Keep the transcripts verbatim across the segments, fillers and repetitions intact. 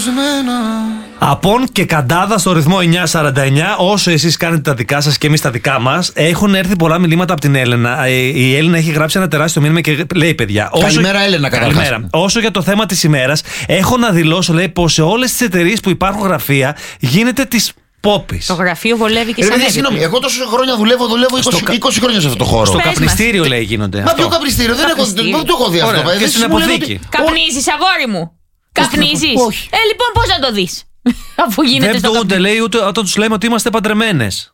σε μένα. Απόν και Καντάδα στο ρυθμό εννιά σαράντα εννιά. Όσο εσείς κάνετε τα δικά σας και εμείς τα δικά μας, έχουν έρθει πολλά μηνύματα από την Έλενα. Η Έλληνα έχει γράψει ένα τεράστιο μήνυμα και λέει: παιδιά. Καλημέρα, όσο... Έλενα, καταρχάς. Καλημέρα. Όσο για το θέμα της ημέρας, έχω να δηλώσω, λέει, πως σε όλες τις εταιρείες που υπάρχουν γραφεία γίνεται της πόπης. Το γραφείο βολεύει και σαν έτσι. Συγγνώμη, εγώ τόσα χρόνια δουλεύω, δουλεύω είκοσι, είκοσι χρόνια σε αυτό το χώρο. Στο Πες καπνιστήριο, μας. λέει, γίνονται. Μα ποιο καπνιστήριο, δεν έχω, δεν το έχω δει αυτό. Και στην αποθήκη. Καπνίζεις, αγόρι μου. Καπνίζεις. Όχι. Ε, λοιπόν, πώς να το δεις, αφού γίνεται δεν στο το ούτε καπνί. λέει ούτε όταν τους λέμε ότι είμαστε παντρεμένες.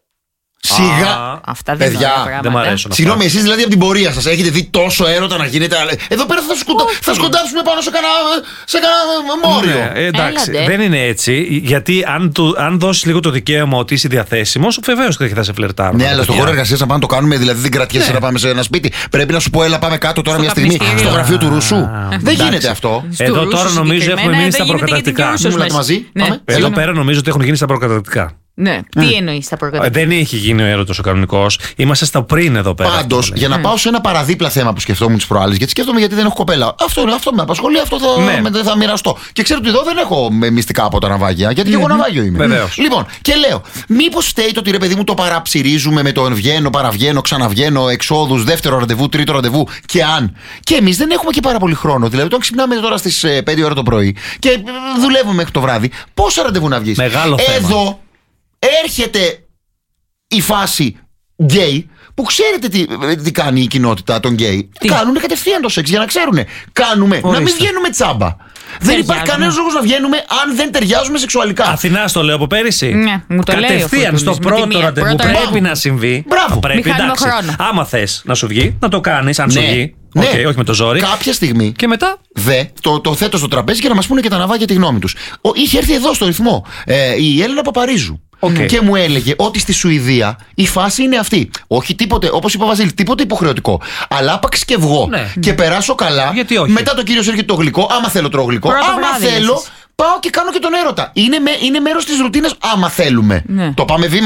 Σιγά. Αυτά δεν Παιδιά, είναι δεν μ' αρέσουν. Συγγνώμη, εσείς δηλαδή από την πορεία σας έχετε δει τόσο έρωτα να γίνεται. Εδώ πέρα θα, σκουτα... θα σκοντάψουμε πάνω σε κανένα, σε κανένα μόριο. Ναι, εντάξει, Έλατε. δεν είναι έτσι. Γιατί αν, του, αν δώσεις λίγο το δικαίωμα ότι είσαι διαθέσιμος, βεβαίως και θα σε φλερτάρουν. Ναι, αλλά στο χώρο εργασίας να πάμε να το κάνουμε, δηλαδή δεν κρατιέσαι να πάμε σε ένα σπίτι. Πρέπει να σου πω, έλα, πάμε κάτω τώρα μια στιγμή στο γραφείο του Ρουσού. Δεν γίνεται αυτό. Εδώ τώρα νομίζω έχουμε μείνει στα προκαταρκτικά. Εδώ πέρα νομίζω ότι έχουν γίνει στα προκαταρκτικά. Ναι, τι εννοείς στα προκαταρκτικά. Δεν έχει γίνει ο έρωτος ο κανονικός. Είμαστε στα πριν εδώ πέρα. Πάντως, για να πάω σε ένα παραδίπλα θέμα που σκεφτόμουν τις προάλλες, γιατί σκέφτομαι γιατί δεν έχω κοπέλα. Αυτό, αυτό με απασχολεί, αυτό θα, ναι. με, θα μοιραστώ. Και ξέρω ότι εδώ δεν έχω μυστικά από τα ναυάγια, γιατί και εγώ ναυάγιο είμαι. Βεβαίως. Λοιπόν, και λέω, μήπως φταίει το ότι ρε παιδί μου το παραψυρίζουμε με το βγαίνω, παραβγαίνω, ξαναβγαίνω, εξόδους, δεύτερο ραντεβού, τρίτο ραντεβού και αν. Και εμείς δεν έχουμε και πάρα πολύ χρόνο. Δηλαδή, όταν ξυπνάμε τώρα στις πέντε ώρα το πρωί και δουλεύουμε μέχρι το βράδυ, πόσα ραντεβού να βγεις. Μεγάλο εδώ, θέμα. έρχεται η φάση γκέι που ξέρετε τι, τι κάνει η κοινότητα των γκέι. Κάνουν κατευθείαν το σεξ για να ξέρουν. Κάνουμε. Ορίστε. Να μην βγαίνουμε τσάμπα. Δεν υπάρχει κανένας λόγος να βγαίνουμε αν δεν ταιριάζουμε σεξουαλικά. Αθηνά το λέω από πέρυσι. Ναι, μου το κατευθείαν λέει, στο πρώτο ραντεβού πρέπει να συμβεί. Μπράβο. Πρέπει, εντάξει. Άμα θες να σου βγει, να το κάνεις. Αν ναι. σου βγει. Ναι. Okay, όχι με το ζόρι. Κάποια στιγμή. Και μετά. Δε, το, το θέτω στο τραπέζι για να μας πούνε και τα ναυάγια τη γνώμη τους. Ο, είχε έρθει εδώ στο ρυθμό ε, η Έλληνα Παπαρίζου. Okay. Και μου έλεγε ότι στη Σουηδία η φάση είναι αυτή. Όχι τίποτε, όπως είπε ο Βασίλης, τίποτε υποχρεωτικό. Αλλά άπαξ και βγω ναι. και περάσω καλά. Γιατί όχι. Μετά το κύριος έρχεται το γλυκό. Άμα θέλω τρώω γλυκό. Πρώτο άμα βράδυ, θέλω, εσείς. πάω και κάνω και τον έρωτα. Είναι, με, είναι μέρος της ρουτίνας άμα θέλουμε. Ναι. Το πάμε βήμα